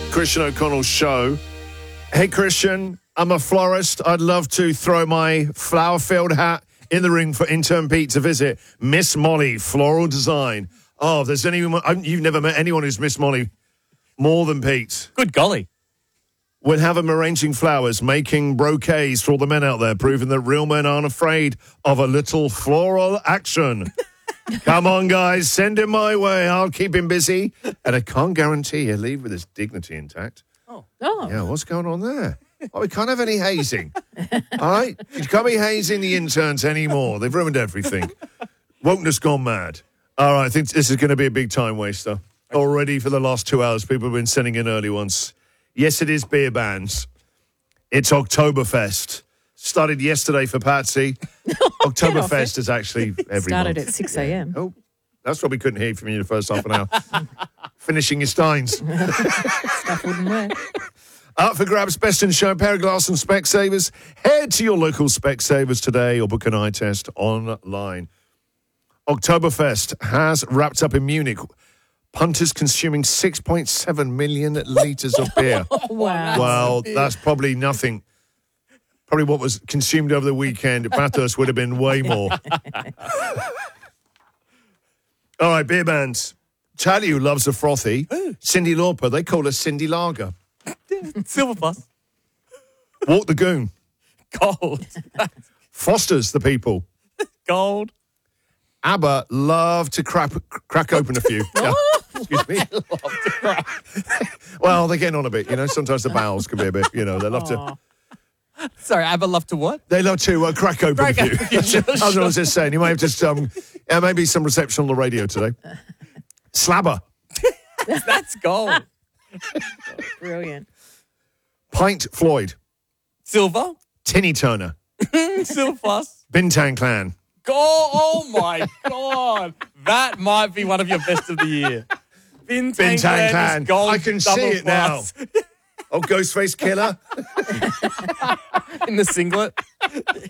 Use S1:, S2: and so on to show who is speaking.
S1: Christian O'Connell's show. Hey, Christian, I'm a florist. I'd love to throw my flower field hat in the ring for intern Pete to visit Miss Molly Floral Design. Oh, if there's anyone, you've never met anyone who's Miss Molly more than Pete.
S2: Good golly.
S1: We'll have him arranging flowers, making bouquets for all the men out there, proving that real men aren't afraid of a little floral action. Come on, guys, send him my way. I'll keep him busy. And I can't guarantee he'll leave with his dignity intact.
S3: Oh.
S1: Yeah, what's going on there? Oh, we can't have any hazing. All right? You can't be hazing the interns anymore. They've ruined everything. Wokeness gone mad. All right, I think this is going to be a big time waster. Already for the last 2 hours, people have been sending in early ones. Yes, it is beer bans. It's Oktoberfest. Started yesterday for Patsy. Oktoberfest is actually every
S3: Started
S1: month.
S3: at 6 a.m.
S1: Oh, that's what we couldn't hear from you the first half an hour. Finishing your steins.
S3: Stuff wouldn't work.
S1: Up for grabs, best in show, pair of glass and Specsavers. Head to your local Specsavers today or book an eye test online. Oktoberfest has wrapped up in Munich. Punters consuming 6.7 million litres of beer.
S3: Wow.
S1: Well, that's probably nothing. Probably what was consumed over the weekend at Bathurst would have been way more. All right, beer bands. Tally, who loves a frothy. Cyndi Lauper, they call her Cindy Lager.
S2: Silverfuss.
S1: Walk the Goon.
S2: Gold.
S1: Foster's the people.
S2: Gold.
S1: ABBA love to crack open a few. Yeah. Excuse me. Well, they're getting on a bit, you know. Sometimes the bowels can be a bit, you know. They love to.
S2: Sorry, ABBA love to what?
S1: They love to crack open a few. I was just saying. You might have just maybe some reception on the radio today. Slabber.
S2: That's gold.
S3: Brilliant.
S1: Pint Floyd.
S2: Silver.
S1: Tinny Turner.
S2: Silverfuss.
S1: Bintang Clan.
S2: Oh my God. That might be one of your best of the year. Bintang Clan. Gold,
S1: I can see it now. Oh, Ghostface Killer.
S2: In the singlet.